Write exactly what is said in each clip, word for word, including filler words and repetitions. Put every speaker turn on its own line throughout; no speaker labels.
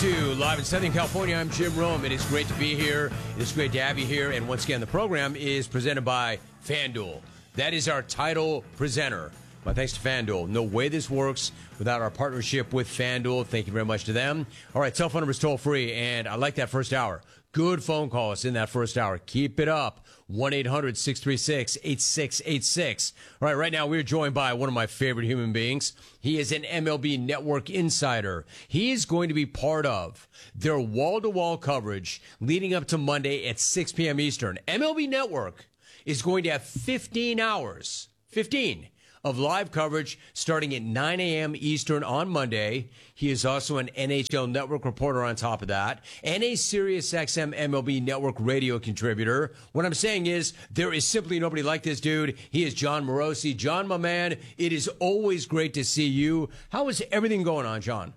to Live in Southern California. I'm Jim Rome. It is great to be here. It is great to have you here. And once again, the program is presented by FanDuel. That is our title presenter. My thanks to FanDuel. No way this works without our partnership with FanDuel. Thank you very much to them. All right, cell phone number is toll free, and I like that first hour. Good phone calls in that first hour. Keep it up. one eight hundred six three six eight six eight six. All right, right now we're joined by one of my favorite human beings. He is an M L B Network insider. He is going to be part of their wall-to-wall coverage leading up to Monday at six p.m. Eastern. M L B Network is going to have fifteen hours, fifteen, of live coverage starting at nine a.m. Eastern on Monday. He is also an N H L Network reporter on top of that, and a SiriusXM M L B Network radio contributor. What I'm saying is, there is simply nobody like this dude. He is Jon Morosi. Jon, my man, it is always great to see you. How is everything going on, Jon?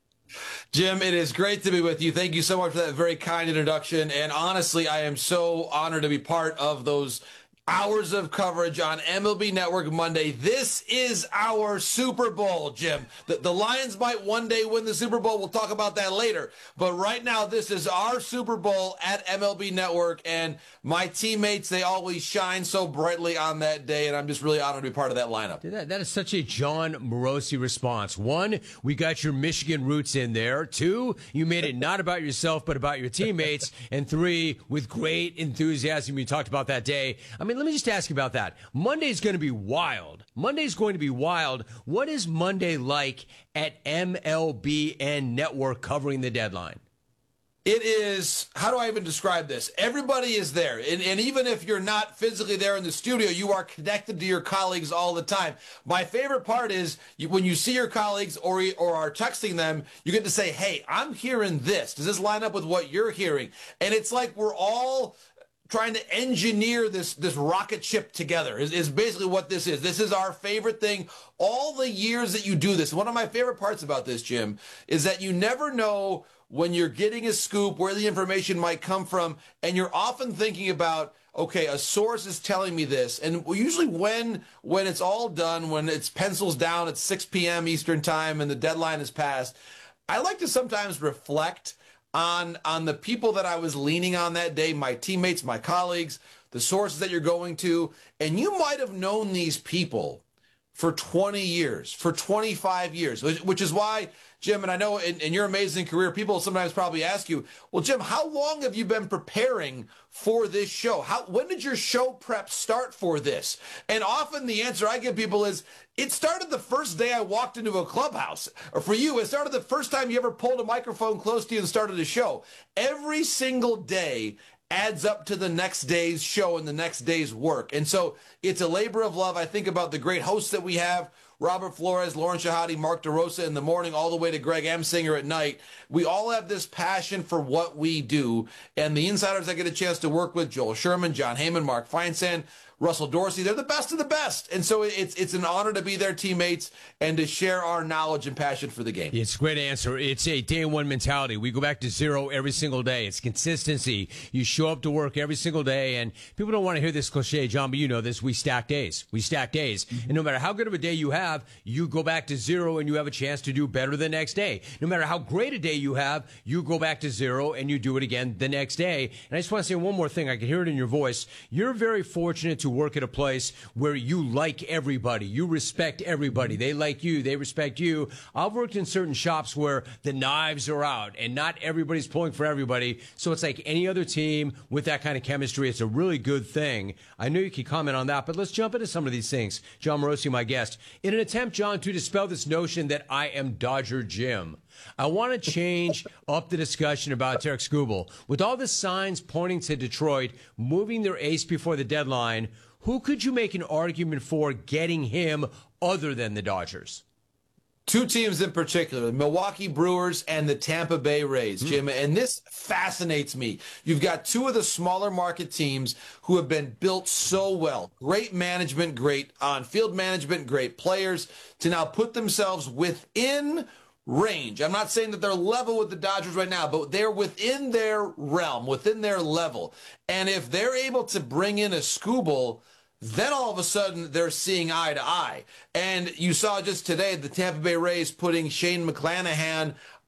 Jim, it is great to be with you. Thank you so much for that very kind introduction. And honestly, I am so honored to be part of those hours of coverage on M L B Network Monday. This is our Super Bowl, Jim. The, the Lions might one day win the Super Bowl. We'll talk about that later. But right now, this is our Super Bowl at M L B Network. And my teammates, they always shine so brightly on that day. And I'm just really honored to be part of that lineup.
Dude, that, that is such a Jon Morosi response. One, we got your Michigan roots in there. Two, you made it not about yourself, but about your teammates. And three, with great enthusiasm, you talked about that day. I mean, let me just ask you about that. Monday's going to be wild. Monday's going to be wild. What is Monday like at M L B N Network covering the deadline?
It is, how do I even describe this? Everybody is there. And, and even if you're not physically there in the studio, you are connected to your colleagues all the time. My favorite part is you, when you see your colleagues or, or are texting them, you get to say, hey, I'm hearing this. Does this line up with what you're hearing? And it's like we're all trying to engineer this this rocket ship together is, is basically what this is. This is our favorite thing. All the years that you do this, one of my favorite parts about this, Jim, is that you never know when you're getting a scoop, where the information might come from, and you're often thinking about, okay, a source is telling me this. And usually when when it's all done, when it's pencils down at six p.m. Eastern time and the deadline is passed, I like to sometimes reflect on on the people that I was leaning on that day, my teammates, my colleagues, the sources that you're going to, and you might have known these people for twenty years, for twenty-five years, which, which is why, Jim, and I know in, in your amazing career, people sometimes probably ask you, well, Jim, how long have you been preparing for this show? How, when did your show prep start for this? And often the answer I give people is, it started the first day I walked into a clubhouse. Or for you, it started the first time you ever pulled a microphone close to you and started a show. Every single day adds up to the next day's show and the next day's work. And so it's a labor of love. I think about the great hosts that we have, Robert Flores, Lauren Shahadi, Mark DeRosa in the morning, all the way to Greg Amsinger at night. We all have this passion for what we do. And the insiders I get a chance to work with, Joel Sherman, John Heyman, Mark Feinsand, Russell Dorsey, they're the best of the best. And so it's it's an honor to be their teammates and to share our knowledge and passion for the game.
It's a great answer. It's a day one mentality. We go back to zero every single day. It's consistency. You show up to work every single day, and people don't want to hear this cliche, Jon, but you know this. We stack days. We stack days. And no matter how good of a day you have, you go back to zero and you have a chance to do better the next day. No matter how great a day you have, you go back to zero and you do it again the next day. And I just want to say one more thing. I can hear it in your voice. You're very fortunate to work at a place where you like everybody. You respect everybody. They like you. They respect you. I've worked in certain shops where the knives are out and not everybody's pulling for everybody. So it's like any other team with that kind of chemistry. It's a really good thing. I know you can comment on that, but let's jump into some of these things. Jon Morosi, my guest. In an attempt, Jon, to dispel this notion that I am Dodger Jim, I want to change up the discussion about Tarik Skubal. With all the signs pointing to Detroit moving their ace before the deadline, who could you make an argument for getting him other than the Dodgers?
Two teams in particular, the Milwaukee Brewers and the Tampa Bay Rays, Jim, mm. and this fascinates me. You've got two of the smaller market teams who have been built so well. Great management, great on-field management, great players, to now put themselves within range. I'm not saying that they're level with the Dodgers right now, but they're within their realm, within their level. And if they're able to bring in a Skubal, then all of a sudden they're seeing eye to eye. And you saw just today the Tampa Bay Rays putting Shane McClanahan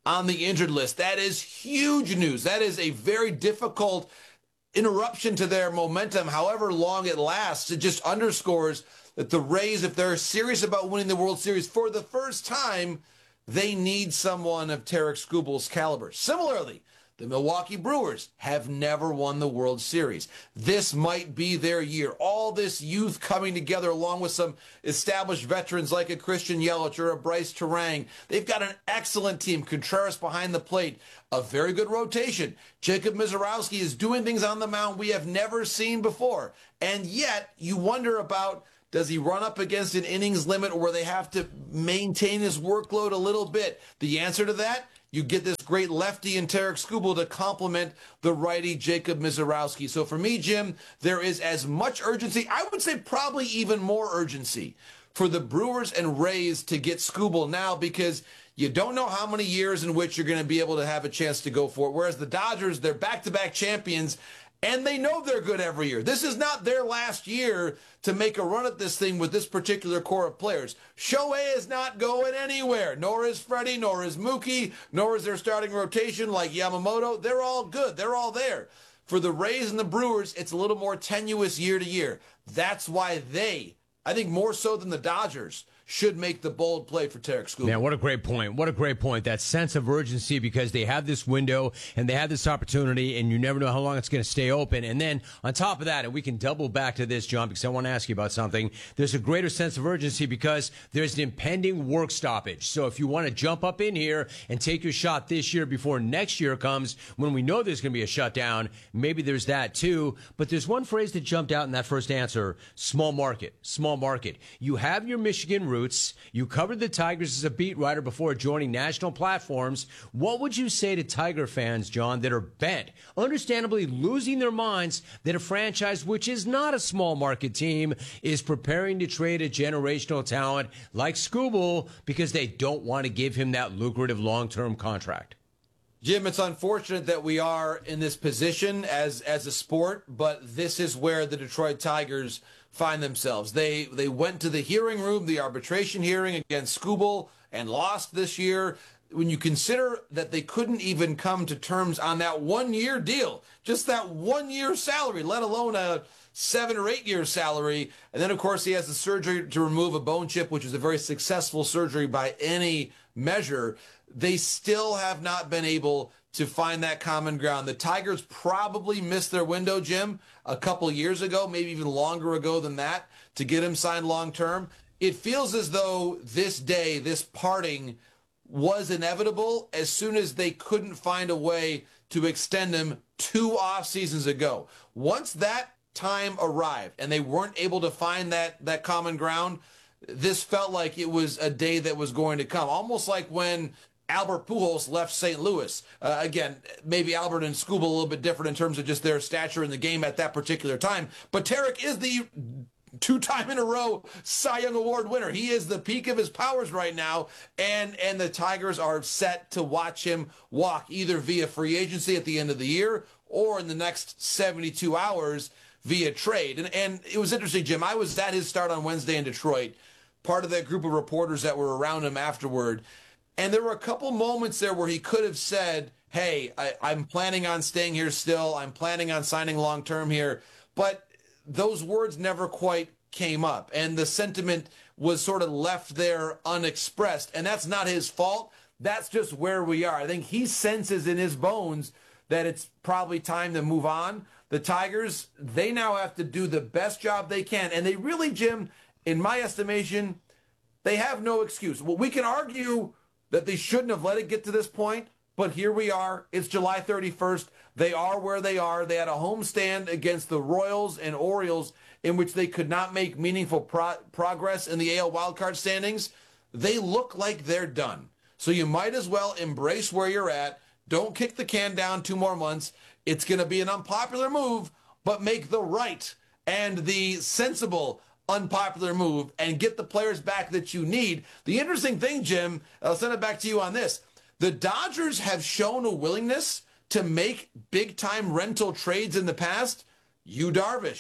on the injured list. That is huge news. That is a very difficult interruption to their momentum, however long it lasts. It just underscores that the Rays, if they're serious about winning the World Series for the first time, they need someone of Tarik Skubal's caliber. Similarly, the Milwaukee Brewers have never won the World Series. This might be their year. All this youth coming together along with some established veterans like a Christian Yelich or a Bryce Terang. They've got an excellent team. Contreras behind the plate. A very good rotation. Jacob Misiorowski is doing things on the mound we have never seen before. And yet, you wonder about, does he run up against an innings limit where they have to maintain his workload a little bit? The answer to that? You get this great lefty in Tarik Skubal to complement the righty Jacob Misiorowski. So for me, Jim, there is as much urgency, I would say probably even more urgency, for the Brewers and Rays to get Skubal now, because you don't know how many years in which you're going to be able to have a chance to go for it. Whereas the Dodgers, they're back-to-back champions, and they know they're good every year. This is not their last year to make a run at this thing with this particular core of players. Shohei is not going anywhere, nor is Freddie, nor is Mookie, nor is their starting rotation like Yamamoto. They're all good. They're all there. For the Rays and the Brewers, it's a little more tenuous year to year. That's why they, I think more so than the Dodgers, should make the bold play for Tarik Skubal.
Man, what a great point. What a great point. That sense of urgency, because they have this window and they have this opportunity, and you never know how long it's going to stay open. And then on top of that, and we can double back to this, John, because I want to ask you about something, there's a greater sense of urgency because there's an impending work stoppage. So if you want to jump up in here and take your shot this year before next year comes, when we know there's going to be a shutdown, maybe there's that too. But there's one phrase that jumped out in that first answer: small market, small market. You have your Michigan roots. You covered the Tigers as a beat writer before joining national platforms. What would you say to Tiger fans, John, that are bent, understandably losing their minds, that a franchise which is not a small market team is preparing to trade a generational talent like Skubal because they don't want to give him that lucrative long-term contract?
Jim, it's unfortunate that we are in this position as as a sport, but this is where the Detroit Tigers find themselves. They they went to the hearing room, the arbitration hearing against Skubal, and lost this year. When you consider that they couldn't even come to terms on that one-year deal, just that one-year salary, let alone a seven or eight-year salary. And then, of course, he has the surgery to remove a bone chip, which is a very successful surgery by any measure. They still have not been able to find that common ground. The Tigers probably missed their window, Jim, a couple years ago, maybe even longer ago than that, to get him signed long-term. It feels as though this day, this parting, was inevitable as soon as they couldn't find a way to extend him two off seasons ago. Once that time arrived and they weren't able to find that, that common ground, this felt like it was a day that was going to come. Almost like when Albert Pujols left Saint Louis. Uh, again, maybe Albert and Skubal a little bit different in terms of just their stature in the game at that particular time. But Tarik is the two-time in a row Cy Young Award winner. He is the peak of his powers right now, and and the Tigers are set to watch him walk either via free agency at the end of the year or in the next seventy-two hours via trade. And and it was interesting, Jim. I was at his start on Wednesday in Detroit, part of that group of reporters that were around him afterward. And there were a couple moments there where he could have said, hey, I, I'm planning on staying here still. I'm planning on signing long-term here. But those words never quite came up. And the sentiment was sort of left there unexpressed. And that's not his fault. That's just where we are. I think he senses in his bones that it's probably time to move on. The Tigers, they now have to do the best job they can. And they really, Jim, in my estimation, they have no excuse. Well, we can argue that they shouldn't have let it get to this point, but here we are. It's July thirty-first. They are where they are. They had a homestand against the Royals and Orioles in which they could not make meaningful pro- progress in the A L wildcard standings. They look like they're done. So you might as well embrace where you're at. Don't kick the can down two more months. It's going to be an unpopular move, but make the right and the sensible unpopular move and get the players back that you need. The interesting thing, Jim, I'll send it back to you on this. The Dodgers have shown a willingness to make big-time rental trades in the past. Yu Darvish,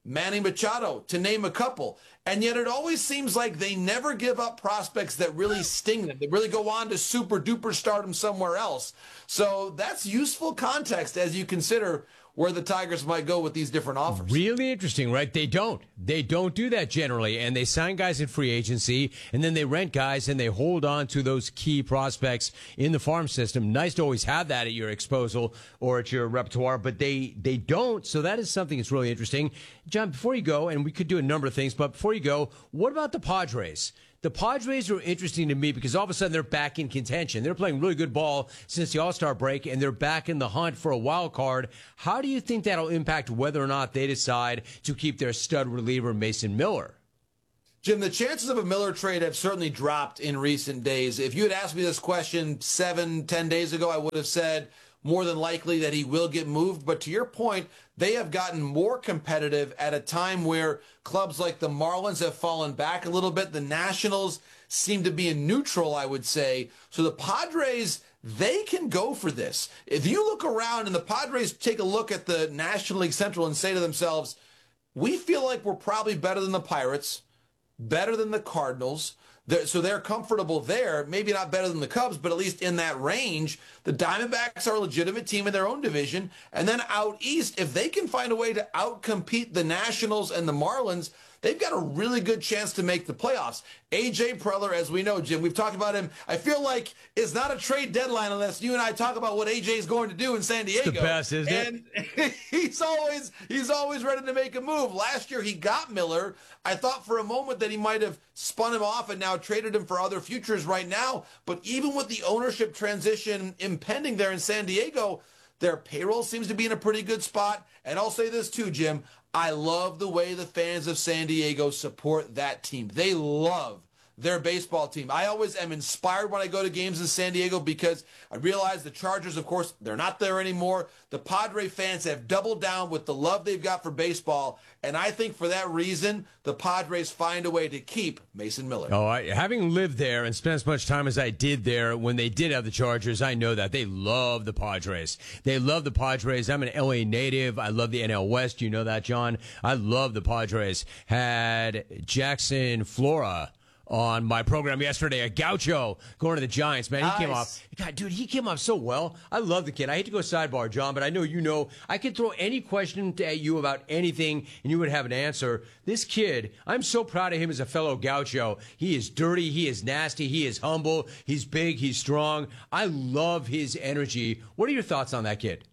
Manny Machado, to name a couple. And yet it always seems like they never give up prospects that really sting them. They really go on to super duper stardom somewhere else. So that's useful context as you consider where the Tigers might go with these different offers.
Really interesting, right? They don't. They don't do that generally, and they sign guys in free agency, and then they rent guys, and they hold on to those key prospects in the farm system. Nice to always have that at your disposal or at your repertoire, but they, they don't, so that is something that's really interesting. John, before you go, and we could do a number of things, but before you go, what about the Padres? The Padres are interesting to me because all of a sudden they're back in contention. They're playing really good ball since the All-Star break, and they're back in the hunt for a wild card. How do you think that'll impact whether or not they decide to keep their stud reliever, Mason Miller?
Jim, the chances of a Miller trade have certainly dropped in recent days. If you had asked me this question seven, ten days ago, I would have said more than likely that he will get moved. But to your point, they have gotten more competitive at a time where clubs like the Marlins have fallen back a little bit. The Nationals seem to be in neutral, I would say. So the Padres, they can go for this. If you look around and the Padres take a look at the National League Central and say to themselves, we feel like we're probably better than the Pirates, better than the Cardinals. They're, so they're comfortable there, maybe not better than the Cubs, but at least in that range. The Diamondbacks are a legitimate team in their own division. And then out east, if they can find a way to outcompete the Nationals and the Marlins, they've got a really good chance to make the playoffs. A J Preller, as we know, Jim, we've talked about him. I feel like it's not a trade deadline unless you and I talk about what A J is going to do in San Diego.
It's the best, isn't
and
it?
he's always he's always ready to make a move. Last year he got Miller. I thought for a moment that he might have spun him off and now traded him for other futures right now. But even with the ownership transition impending there in San Diego, their payroll seems to be in a pretty good spot. And I'll say this too, Jim. I love the way the fans of San Diego support that team. They love their baseball team. I always am inspired when I go to games in San Diego because I realize the Chargers, of course, they're not there anymore. The Padre fans have doubled down with the love they've got for baseball, and I think for that reason, the Padres find a way to keep Mason Miller.
Oh, I, having lived there and spent as much time as I did there when they did have the Chargers, I know that. They love the Padres. They love the Padres. I'm an L A native. I love the N L West. You know that, John. I love the Padres. Had Jackson Flora on my program yesterday, a Gaucho going to the Giants. Man, he
nice.
came off. God, dude, he came off so well. I love the kid. I hate to go sidebar, John, but I know you know. I could throw any question at you about anything, and you would have an answer. This kid, I'm so proud of him as a fellow Gaucho. He is dirty. He is nasty. He is humble. He's big. He's strong. I love his energy. What are your thoughts on that kid?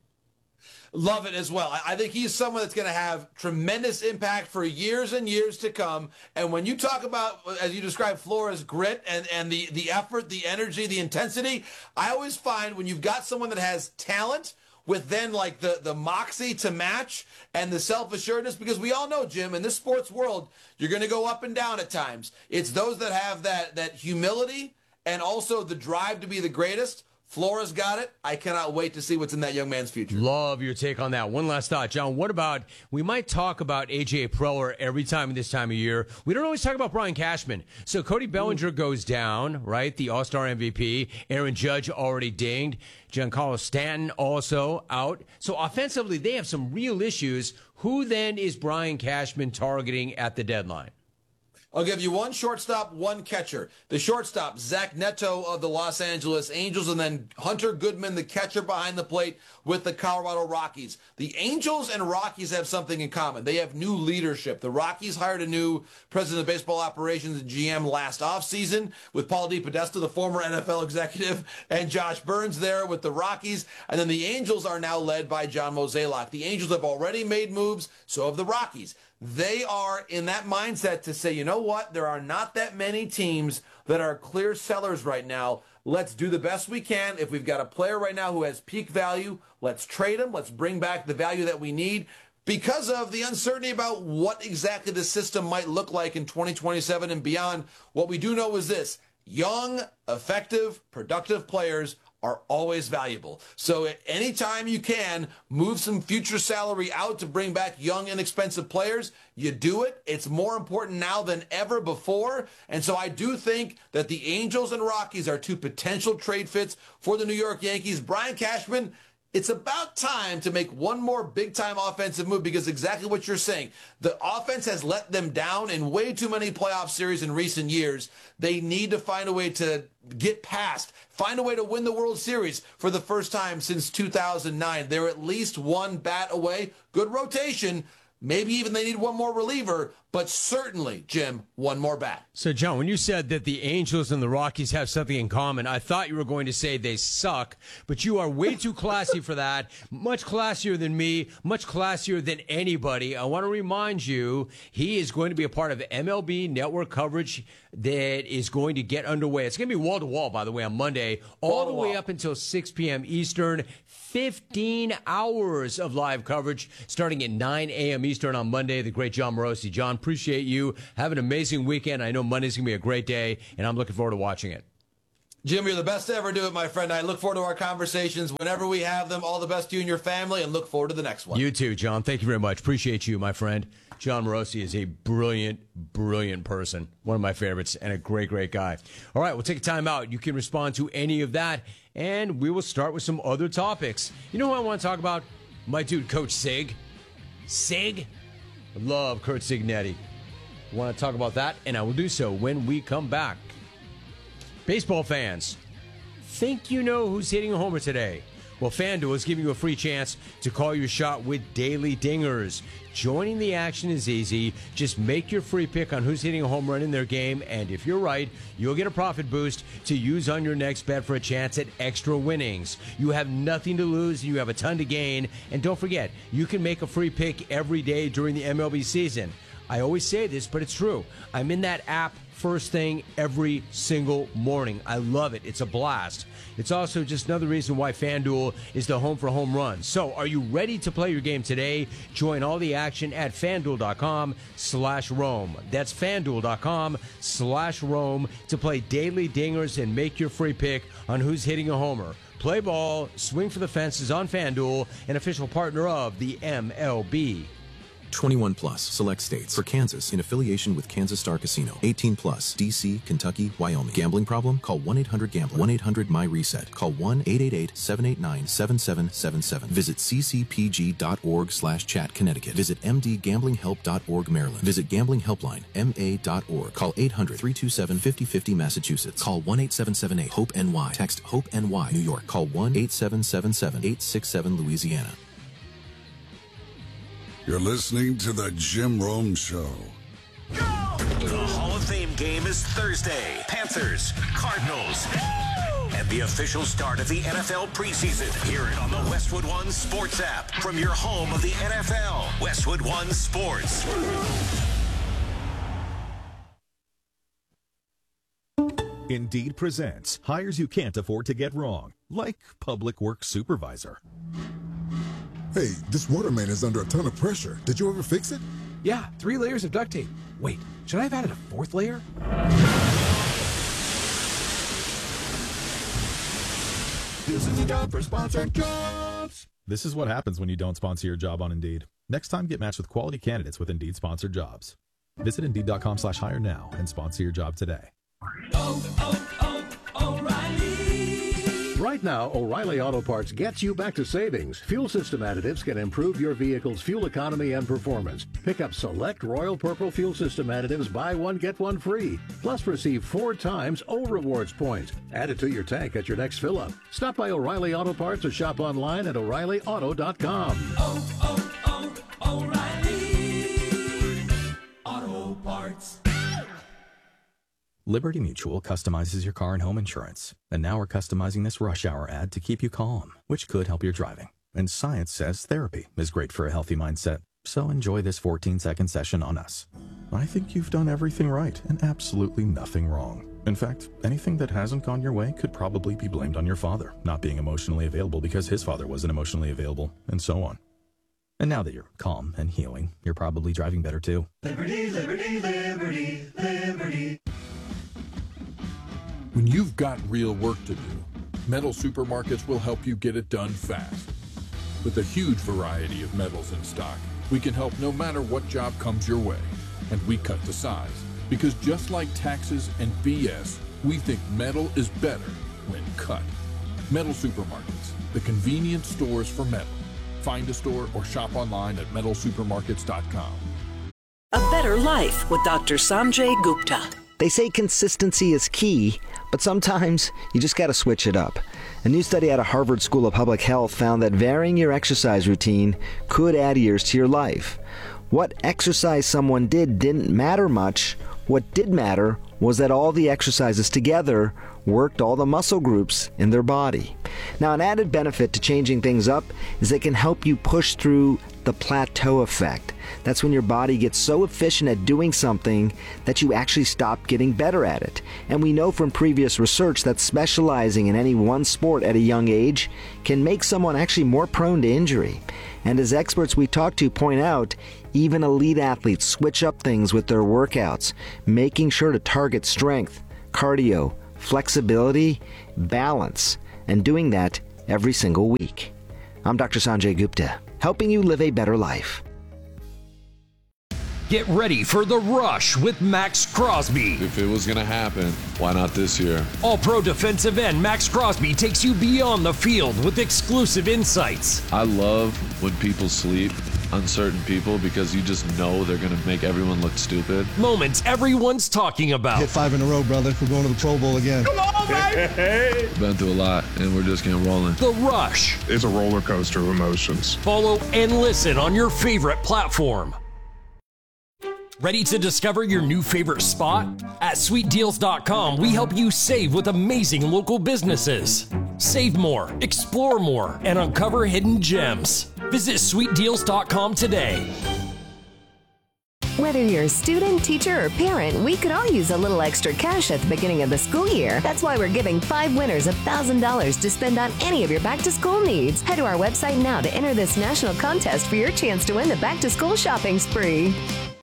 Love it as well. I think he's someone that's going to have tremendous impact for years and years to come. And when you talk about, as you described, Flora's grit and, and the, the effort, the energy, the intensity, I always find when you've got someone that has talent with then like the, the moxie to match and the self-assuredness, because we all know, Jim, in this sports world, you're going to go up and down at times. It's those that have that, that humility and also the drive to be the greatest. Flora's got it. I cannot wait to see what's in that young man's future.
Love your take on that. One last thought, John. What about, we might talk about A J Preller every time this time of year. We don't always talk about Brian Cashman. So Cody Bellinger Ooh. goes down, right? The All-Star M V P. Aaron Judge already dinged. Giancarlo Stanton also out. So offensively, they have some real issues. Who then is Brian Cashman targeting at the deadline?
I'll give you one shortstop, one catcher. The shortstop, Zach Neto of the Los Angeles Angels, and then Hunter Goodman, the catcher behind the plate with the Colorado Rockies. The Angels and Rockies have something in common. They have new leadership. The Rockies hired a new president of baseball operations and G M last offseason with Paul DePodesta, the former N F L executive, and Josh Burns there with the Rockies. And then the Angels are now led by John Mozeliak. The Angels have already made moves, so have the Rockies. They are in that mindset to say, you know what? There are not that many teams that are clear sellers right now. Let's do the best we can. If we've got a player right now who has peak value, let's trade him. Let's bring back the value that we need because of the uncertainty about what exactly the system might look like in twenty twenty-seven and beyond. What we do know is this: young, effective, productive players are always valuable. So at any time you can move some future salary out to bring back young, inexpensive players, you do it. It's more important now than ever before. And so I do think that the Angels and Rockies are two potential trade fits for the New York Yankees. Brian Cashman, it's about time to make one more big-time offensive move because exactly what you're saying. The offense has let them down in way too many playoff series in recent years. They need to find a way to get past, find a way to win the World Series for the first time since two thousand nine. They're at least one bat away. Good rotation. Maybe even they need one more reliever, but certainly, Jim, one more bat.
So, John, when you said that the Angels and the Rockies have something in common, I thought you were going to say they suck, but you are way too classy for that. Much classier than me, much classier than anybody. I want to remind you, he is going to be a part of M L B network coverage that is going to get underway. It's going to be wall-to-wall, by the way, on Monday, all the way up until six p.m. Eastern. fifteen hours of live coverage starting at nine a.m. Eastern on Monday. The great John Morosi. John, appreciate you. Have an amazing weekend. I know Monday's going to be a great day, and I'm looking forward to watching it.
Jim, you're the best to ever do it, my friend. I look forward to our conversations whenever we have them. All the best to you and your family, and look forward to the next one.
You too, John. Thank you very much. Appreciate you, my friend. John Morosi is a brilliant, brilliant person. One of my favorites and a great, great guy. All right, we'll take a time out. You can respond to any of that, and we will start with some other topics. You know who I want to talk about? My dude, Coach Sig. Sig? I love Curt Cignetti. I want to talk about that, and I will do so when we come back. Baseball fans, think you know who's hitting a homer today? Well, FanDuel is giving you a free chance to call your shot with Daily Dingers. Joining the action is easy. Just make your free pick on who's hitting a home run in their game, and if you're right, you'll get a profit boost to use on your next bet for a chance at extra winnings. You have nothing to lose, and you have a ton to gain. And don't forget, you can make a free pick every day during the M L B season. I always say this, but it's true. I'm in that app first thing every single morning. I love it. It's a blast. It's also just another reason why FanDuel is the home for home runs. So are you ready to play your game today? Join all the action at FanDuel.com slash Rome. That's FanDuel.com slash Rome to play Daily Dingers and make your free pick on who's hitting a homer. Play ball, swing for the fences on FanDuel, an official partner of the M L B.
twenty-one plus, select states. For Kansas, in affiliation with Kansas Star Casino. eighteen plus, D C, Kentucky, Wyoming. Gambling problem? Call one eight hundred gambler. one eight hundred my reset. Call one eight eight eight, seven eight nine, seven seven seven seven. Visit ccpg.org slash chat Connecticut. Visit mdgamblinghelp.org Maryland. Visit Gambling Helpline, M A dot org. Call eight hundred, three two seven, five oh five oh Massachusetts. Call one eight seven seven eight, HOPE N Y. Text HOPE N Y, New York. Call one eight seven seven seven, eight six seven Louisiana.
You're listening to The Jim Rome Show.
Go! The Hall of Fame game is Thursday. Panthers, Cardinals, Woo! And the official start of the N F L preseason. Hear it on the Westwood One Sports app from your home of the N F L. Westwood One Sports.
Indeed presents hires you can't afford to get wrong, like public works supervisor.
Hey, this water main is under a ton of pressure. Did you ever fix it?
Yeah, three layers of duct tape. Wait, should I have added a fourth layer?
This is a job for sponsored jobs.
This is what happens when you don't sponsor your job on Indeed. Next time, get matched with quality candidates with Indeed sponsored jobs. Visit Indeed.com slash hire now and sponsor your job today.
Oh, oh, oh, O'Reilly. Right now, O'Reilly Auto Parts gets you back to savings. Fuel system additives can improve your vehicle's fuel economy and performance. Pick up select Royal Purple fuel system additives, buy one, get one free. Plus, receive four times O Rewards points. Add it to your tank at your next fill-up. Stop by O'Reilly Auto Parts or shop online at O'Reilly Auto dot com.
Oh, oh, oh, O'Reilly Auto Parts.
Liberty Mutual customizes your car and home insurance. And now we're customizing this rush hour ad to keep you calm, which could help your driving. And science says therapy is great for a healthy mindset. So enjoy this fourteen-second session on us. I think you've done everything right and absolutely nothing wrong. In fact, anything that hasn't gone your way could probably be blamed on your father, not being emotionally available because his father wasn't emotionally available, and so on. And now that you're calm and healing, you're probably driving better too.
Liberty, liberty, liberty, liberty.
When you've got real work to do, Metal Supermarkets will help you get it done fast. With a huge variety of metals in stock, we can help no matter what job comes your way. And we cut the size. Because just like taxes and B S, we think metal is better when cut. Metal Supermarkets, the convenience stores for metal. Find a store or shop online at metal supermarkets dot com.
A Better Life with Doctor Sanjay Gupta.
They say consistency is key, but sometimes you just got to switch it up. A new study out of Harvard School of Public Health found that varying your exercise routine could add years to your life. What exercise someone did didn't matter much. What did matter was that all the exercises together worked all the muscle groups in their body. Now, an added benefit to changing things up is it can help you push through the plateau effect. That's when your body gets so efficient at doing something that you actually stop getting better at it. And we know from previous research that specializing in any one sport at a young age can make someone actually more prone to injury. And as experts we talk to point out, even elite athletes switch up things with their workouts, making sure to target strength, cardio, flexibility, balance, and doing that every single week. I'm Doctor Sanjay Gupta, helping you live a better life.
Get ready for The Rush with Max Crosby.
If it was going to happen, why not this year?
All-pro defensive end Max Crosby takes you beyond the field with exclusive insights.
I love when people sleep on certain people because you just know they're going to make everyone look stupid.
Moments everyone's talking about.
Hit five in a row, brother. We're going to the Pro Bowl again.
Come on, baby!
Been through a lot, and we're just getting rolling.
The Rush.
It's a roller coaster of emotions.
Follow and listen on your favorite platform. Ready to discover your new favorite spot? At sweet deals dot com, we help you save with amazing local businesses. Save more, explore more, and uncover hidden gems. Visit sweet deals dot com today.
Whether you're a student, teacher, or parent, we could all use a little extra cash at the beginning of the school year. That's why we're giving five winners one thousand dollars to spend on any of your back-to-school needs. Head to our website now to enter this national contest for your chance to win the back-to-school shopping spree.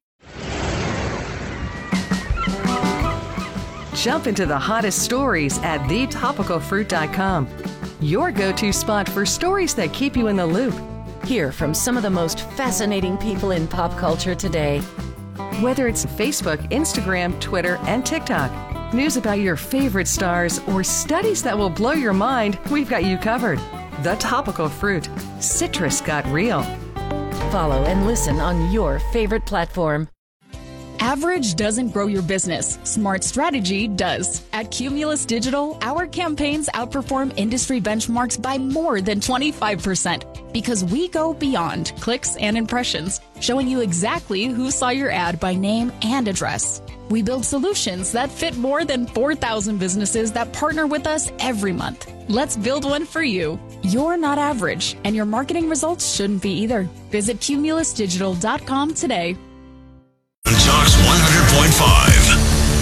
Jump into the hottest stories at the topical fruit dot com. Your go-to spot for stories that keep you in the loop.
Hear from some of the most fascinating people in pop culture today.
Whether it's Facebook, Instagram, Twitter, and TikTok, news about your favorite stars, or studies that will blow your mind, we've got you covered. The Topical Fruit. Citrus got real.
Follow and listen on your favorite platform.
Average doesn't grow your business. Smart strategy does. At Cumulus Digital, our campaigns outperform industry benchmarks by more than twenty-five percent because we go beyond clicks and impressions, showing you exactly who saw your ad by name and address. We build solutions that fit more than four thousand businesses that partner with us every month. Let's build one for you. You're not average, and your marketing results shouldn't be either. Visit cumulus digital dot com today.
Talks one hundred point five.